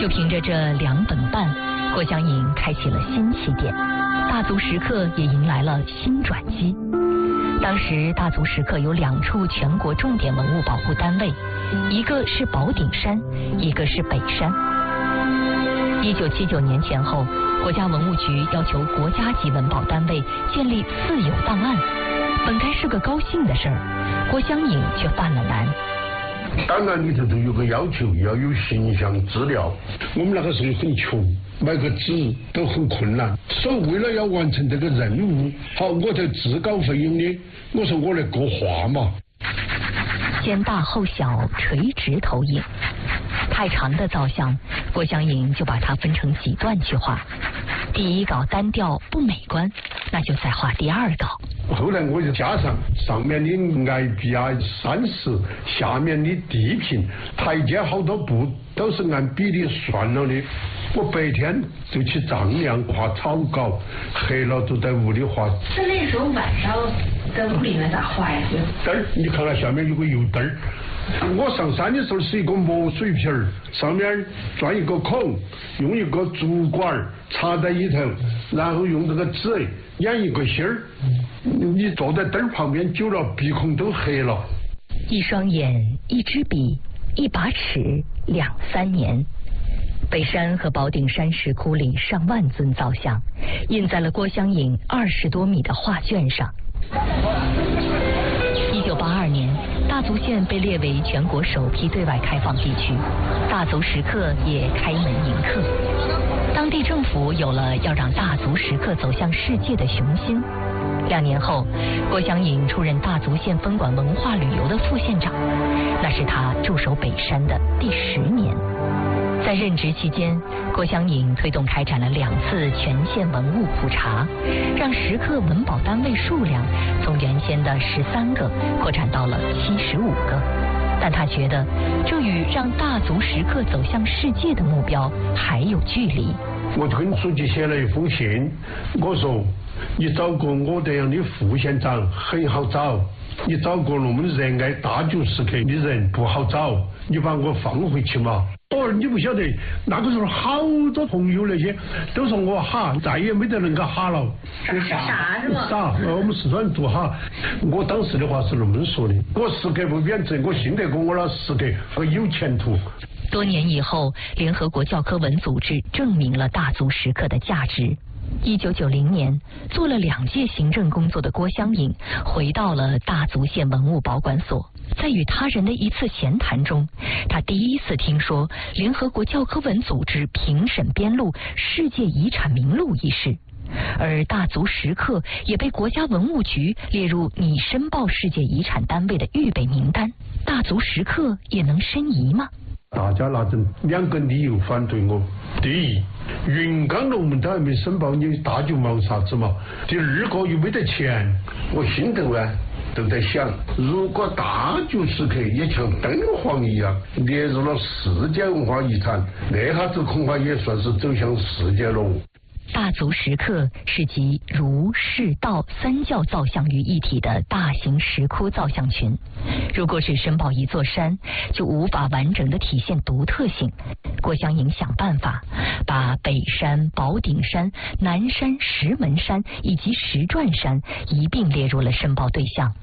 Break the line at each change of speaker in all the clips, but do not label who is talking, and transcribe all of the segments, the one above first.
就凭着这2本半，郭湘颖开启了新起点，大足石刻也迎来了新转机。当时大足石刻有2处全国重点文物保护单位，一个是宝顶山，一个是北山。1979年前后，国家文物局要求国家级文保单位建立私有档案，本该是个高兴的事儿，郭湘颖却犯了难。
档案里头都有个要求，要有形象资料。我们那个时候很穷，买个纸都很困难，所以为了要完成这个任务，好，我就自告奋勇的，我说我来国画嘛。
先大后小，垂直投影。太长的造像，郭湘颖就把它分成几段去画。第一稿单调不美观，那就再画第2稿。
后来我就加上面的矮壁啊、山石，下面的地平，台阶好多步都是按比例算了的。我白天就去丈量画草稿，黑了就在屋里画。
那时候晚上在屋里面咋画呀？
灯儿，你看看下面有个油灯儿。我上山的时候是一个磨水瓶儿，上面钻一个孔，用一个竹管插在里头，然后用这个纸演一个心儿。你坐在灯旁边久了，鼻孔都黑了。
一双眼，一支笔，一把尺，2、3年。北山和宝顶山石窟里上万尊造像，印在了郭湘颖20多米的画卷上。1982年，大足县被列为全国首批对外开放地区，大足石刻也开门迎客。当地政府有了要让大足石刻走向世界的雄心。2年后，郭湘颖出任大足县分管文化旅游的副县长，那是他驻守北山的第10年。在任职期间，郭湘颖推动开展了2次全县文物普查，让石刻文保单位数量从原先的13个扩展到了75个。但他觉得，这与让大足石刻走向世界的目标还有距离。
我就跟书记写了一封信，我说你找个我这样的副县长很好找，你找个那么热爱大足石刻的人不好找，你把我放回去嘛。你不晓得，那个时候好多朋友那些都说我哈，再也没得能够哈了。
傻是吗？
傻，我们四川人做哈。我当时的话是那么说的，我石刻不贬值，我信得过我那石刻有前途。
多年以后，联合国教科文组织证明了大足石刻的价值。1990年，做了2届行政工作的郭湘颖回到了大足县文物保管所，在与他人的一次闲谈中，他第一次听说联合国教科文组织评审编录世界遗产名录一事，而大足石刻也被国家文物局列入拟申报世界遗产单位的预备名单。大足石刻也能申遗吗？
大家拿着2个理由反对我。第一，云冈龙门都还没申报，你大就忙啥子嘛？第2个又没得钱，我心头啊都在想，如果大足石刻也像敦煌一样列入了世界文化遗产，那下子恐怕也算是走向世界了。
大足石刻是集儒释道3教造像于一体的大型石窟造像群，如果只申报一座山，就无法完整的体现独特性。郭湘颖想办法把北山、宝顶山、南山、石门山以及石转山一并列入了申报对象。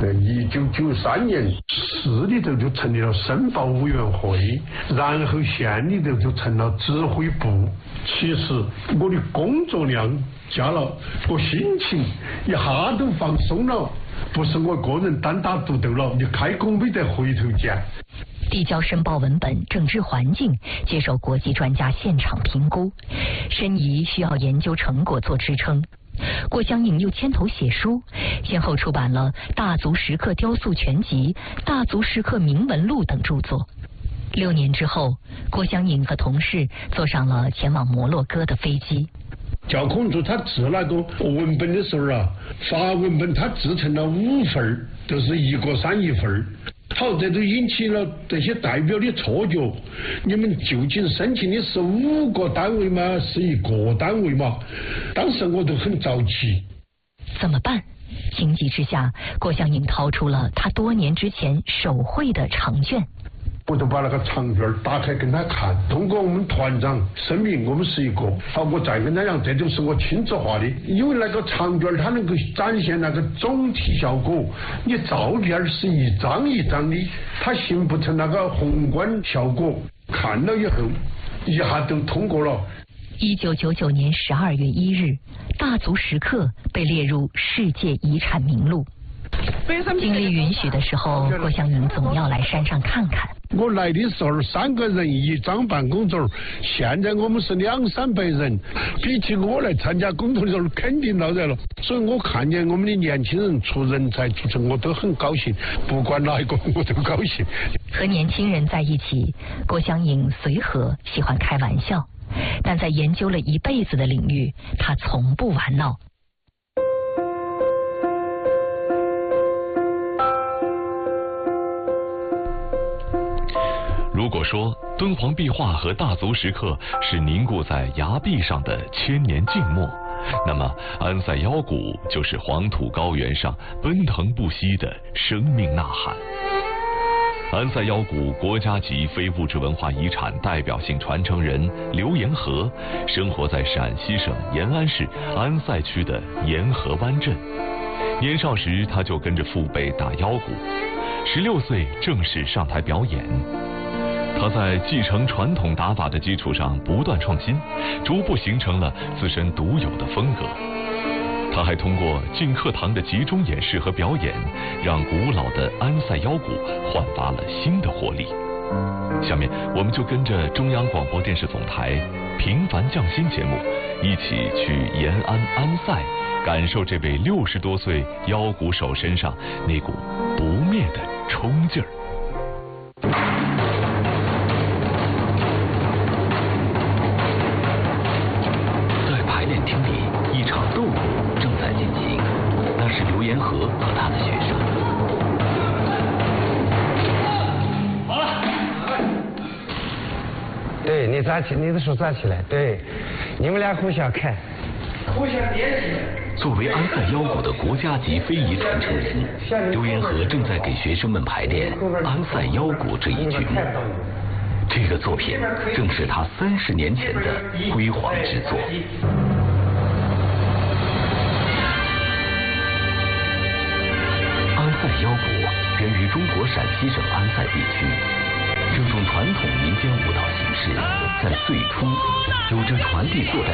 1993年，市里头就成立了申报委员会，然后县里头就成了指挥部。其实我的工作量加了，我心情一下都放松了，不是我个人单打独斗了，你开工没得回头箭。
递交申报文本、整治环境，接受国际专家现场评估，申遗需要研究成果做支撑。郭湘颖又牵头写书，先后出版了《大足石刻雕塑全集》《大足石刻铭文录》等著作。6年之后，郭湘颖和同事坐上了前往摩洛哥的飞机。
教科文组他制那个文本的时候啊，发文本他制成了5份，都是1个3一份。好，这都引起了这些代表的错觉。你们究竟申请的是5个单位吗？是1个单位吗？当时我都很着急。
怎么办？情急之下，郭湘颖掏出了他多年之前手绘的长卷。
我就把那个长卷打开跟他看，通过我们团长声明我们是一个，好，我再跟他讲，这就是我亲自画的，因为那个长卷它能够展现那个总体效果，你照片是一张一张的，它形不成那个宏观效果，看了以后一下都通过了。
1999年12月1日，大足石刻被列入世界遗产名录。精力允许的时候，郭湘颖总要来山上看看。
我来的时候3个人一张办公桌，现在我们是200-300人，比起我来参加工作的时候肯定老热了。所以我看见我们的年轻人出人才出城，我都很高兴，不管哪一个我都高兴。
和年轻人在一起，郭湘颖随和，喜欢开玩笑，但在研究了一辈子的领域，他从不玩闹。
如果说敦煌壁画和大足石刻是凝固在崖壁上的千年静默，那么安塞腰鼓就是黄土高原上奔腾不息的生命呐喊。安塞腰鼓国家级非物质文化遗产代表性传承人刘延和生活在陕西省延安市安塞区的延和湾镇。年少时他就跟着父辈打腰鼓，16岁正式上台表演。他在继承传统打法的基础上不断创新，逐步形成了自身独有的风格。他还通过进课堂的集中演示和表演，让古老的安塞腰鼓焕发了新的活力。下面我们就跟着中央广播电视总台《平凡匠心》节目，一起去延安安塞，感受这位60多岁腰鼓手身上那股不灭的冲劲儿。厅里一场斗鼓正在进行，那是刘延和和他的学生。
好了，
对你站起，你的手站起来，对，你们俩互相看，互相联系。
作为安塞腰鼓的国家级非遗传承人，刘延和正在给学生们排练安塞腰鼓这一曲目。这个作品正是他30年前的辉煌之作。安塞腰鼓源于中国陕西省安塞地区，这种传统民间舞蹈形式在最初有着传递后代